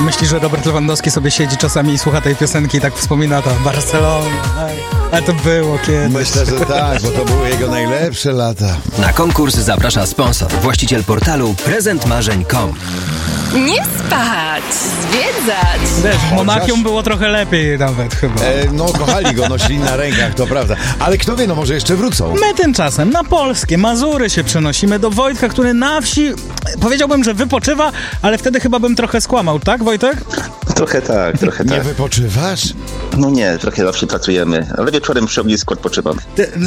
Myślisz, że Robert Lewandowski sobie siedzi czasami i słucha tej piosenki i tak wspomina to Barcelona. Ale to było kiedyś. Myślę, że tak, bo to były jego najlepsze lata. Na konkurs zaprasza sponsor, właściciel portalu prezentmarzeń.com. Nie spać, zwiedzać. Wiesz, w Monachium było trochę lepiej nawet chyba. No, kochali go, nosili na rękach, to prawda. Ale kto wie, no może jeszcze wrócą. My tymczasem na polskie Mazury się przenosimy do Wojtka, który na wsi, powiedziałbym, że wypoczywa, ale wtedy chyba bym trochę skłamał, tak Wojtek? Trochę tak. Nie wypoczywasz? No nie, trochę zawsze pracujemy, ale wieczorem przy ognisku odpoczywamy.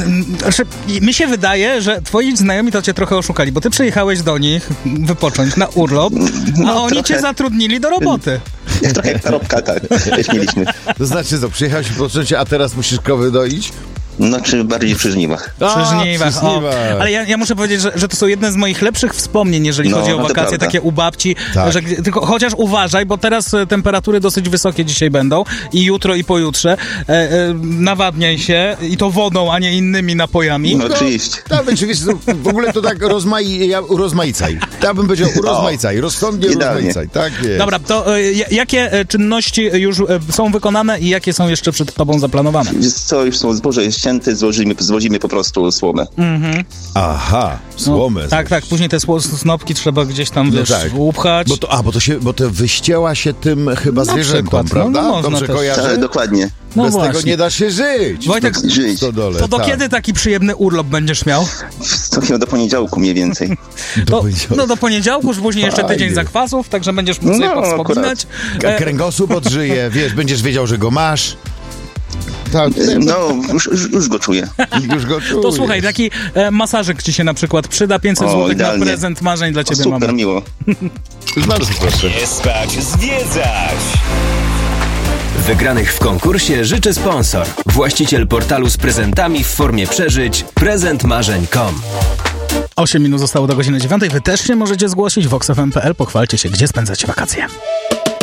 Mi się wydaje, że twoi znajomi to cię trochę oszukali, bo ty przyjechałeś do nich wypocząć na urlop, a oni trochę. cię zatrudnili do roboty. Trochę jak tarobka, tak, mieliśmy. To znaczy co, przyjechałeś w począcie, a teraz musisz krowy doić? No, czy bardziej przy żniwach. Przy żniwach. Ale ja muszę powiedzieć, że to są jedne z moich lepszych wspomnień, jeżeli chodzi o wakacje takie u babci. Tak. Że, tylko chociaż uważaj, bo teraz temperatury dosyć wysokie dzisiaj będą i jutro i pojutrze. Nawadniaj się i to wodą, a nie innymi napojami. No oczywiście. Tak, oczywiście. W ogóle to tak urozmaicaj. Ja bym powiedział urozmaicaj. Rozsądnie urozmaicaj. Tak jest. Dobra, to jakie czynności już są wykonane i jakie są jeszcze przed tobą zaplanowane? Co, już są zboże jest ścięte, zwozimy po prostu słomę. Aha, słomę. No, tak, później te snopki trzeba gdzieś tam, upchać. Bo to wyścięła się tym chyba Na zwierzętom, przykład, prawda? no Dobrze też. kojarzę? Tak, dokładnie. No Bez właśnie. tego nie da się żyć. Wojtek, To do kiedy taki przyjemny urlop będziesz miał? Chyba do poniedziałku mniej więcej. Do poniedziałku, już później jeszcze tydzień Fajnie. zakwasów, także będziesz mógł sobie powspominać. Kręgosłup odżyje, wiesz, będziesz wiedział, że go masz. Tak, No, już go czuję. już go czujesz. To słuchaj, taki masażyk ci się na przykład przyda, 500 zł na idealnie. prezent marzeń dla ciebie Super, mamy. miło. Bardzo proszę. Nie spać, zwiedzać. Wygranych w konkursie życzy sponsor, właściciel portalu z prezentami w formie przeżyć prezentmarzeń.com. 8 minut zostało do godziny 9. Wy też się możecie zgłosić. voxfm.pl. Pochwalcie się, gdzie spędzacie wakacje.